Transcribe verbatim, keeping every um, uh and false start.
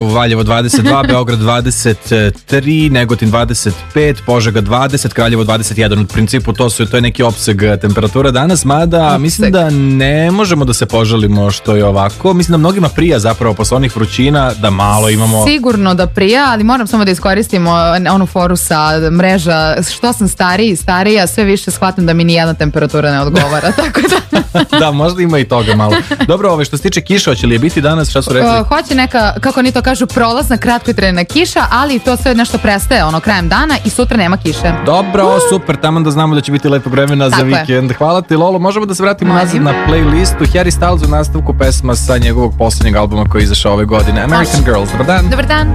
Valjevo dvadeset dva, Beograd dvadeset tri, Negotin dvadeset pet, Požega dvadeset, Kraljevo dvadeset jedan. U principu to su to je neki opseg temperatura danas, mada opseg. Mislim da ne možemo da se požalimo što je ovako. Mislim da mnogima prija zapravo posle onih vrućina da malo imamo. Sigurno da prija, ali moram samo da iskoristimo onu foru sa mreža. Što sam stariji, starija, sve više shvatam da mi nijedna temperatura ne odgovara, tako da... Da, možda ima i toga malo. Dobro, ove, što se tiče kiša, hoće li je biti danas, šta su rekli? Uh, hoće neka, kako oni to kažu, prolazna kratkotrajna kiša, ali to sve nešto prestaje ono krajem dana i sutra nema kiše. Dobro, uh. super, tamo da znamo da će biti lepo vremena za vikend. Hvala ti, Lolo. Možemo da se vratimo Molim. nazad na playlistu. Harry Styles u nastavku pesma sa njegovog poslednjeg albuma koji je izašao ove godine. American Girls. Dobar dan. Dobar dan.